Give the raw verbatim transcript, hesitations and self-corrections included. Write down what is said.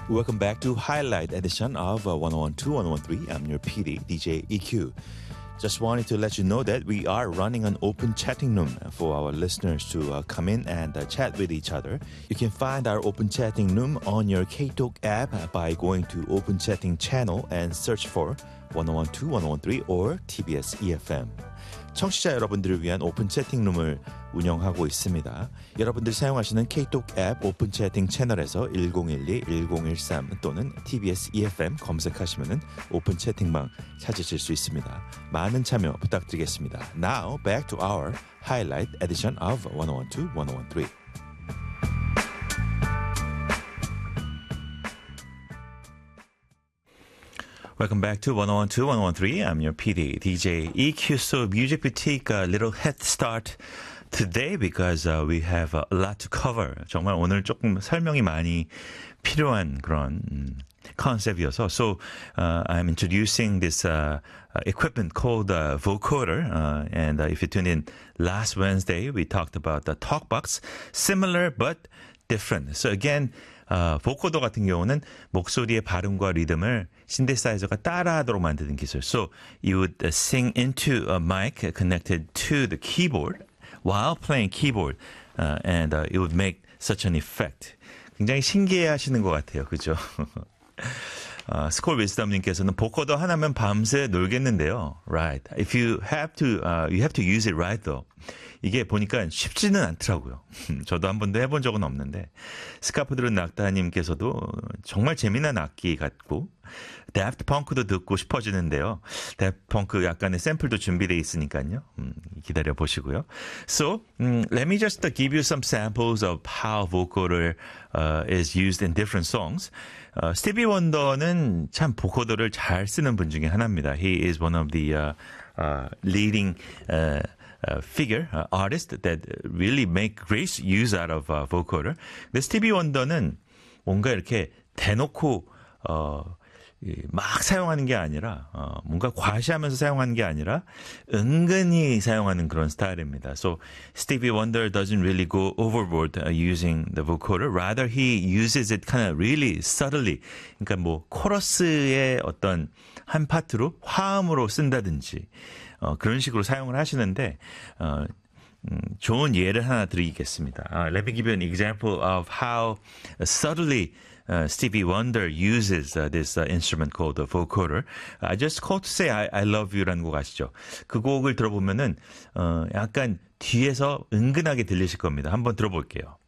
Welcome back to Highlight edition of uh, one oh one two, one oh one three. I'm your P D, D J E Q. Just wanted to let you know that we are running an open chatting room for our listeners to uh, come in and uh, chat with each other. You can find our open chatting room on your K-Talk app by going to open chatting channel and search for one oh one two, one oh one three or T B S E F M. 청취자 여러분들을 위한 오픈 채팅룸을 운영하고 있습니다. 여러분들 사용하시는 K-Talk 앱 오픈 채팅 채널에서 일공일이, 일공일삼 또는 티비에스 이에프엠 검색하시면 오픈 채팅방 찾으실 수 있습니다. 많은 참여 부탁드리겠습니다. Now, back to our highlight edition of one oh one two, one oh one three. Welcome back to one oh one two, one oh one three. I'm your P D, D J E Q. So Music Boutique, a little head start today because uh, we have a lot to cover. 정말 오늘 조금 설명이 많이 필요한 그런 음, 컨셉이어서. So uh, I'm introducing this uh, uh, equipment called uh, vocoder. Uh, and uh, if you tuned in last Wednesday, we talked about the TalkBox. Similar but different. So again, 어, 보코더 같은 경우는 목소리의 발음과 리듬을 신데사이저가 따라하도록 만드는 기술. So you would uh, sing into a mic connected to the keyboard while playing keyboard, uh, and uh, it would make such an effect. 굉장히 신기해하시는 것 같아요, 그죠? 어, 스콜 윌스덤님께서는 보코더 하나면 밤새 놀겠는데요. Right. If you have to, uh, you have to use it right though. 이게 보니까 쉽지는 않더라고요. 저도 한 번도 해본 적은 없는데 스카프 들은 낙타님께서도 정말 재미난 악기 같고 데프트 펑크도 듣고 싶어지는데요. 데프트 펑크 약간의 샘플도 준비되어 있으니까요. 음, 기다려 보시고요. So, um, let me just give you some samples of how vocoder uh, is used in different songs. 어, 스티비 원더는 참 보코더를 잘 쓰는 분 중에 하나입니다. He is one of the uh, uh, leading uh, Uh, figure, uh, artist that really make great use out of uh, vocoder. 근데 스티비 원더는 뭔가 이렇게 대놓고 어, 막 사용하는 게 아니라 어, 뭔가 과시하면서 사용하는 게 아니라 은근히 사용하는 그런 스타일입니다. So Stevie Wonder doesn't really go overboard uh, using the vocoder. Rather, he uses it kind of really subtly. 그러니까 뭐 코러스의 어떤 한 파트로 화음으로 쓴다든지 어, 그런 식으로 사용을 하시는데 어, 음, 좋은 예를 하나 드리겠습니다. Uh, let me give you an example of how uh, subtly uh, Stevie Wonder uses uh, this uh, instrument called the vocoder. I just called to say I, I love you라는 곡 아시죠? 그 곡을 들어보면은 어, 약간 뒤에서 은근하게 들리실 겁니다. 한번 들어볼게요.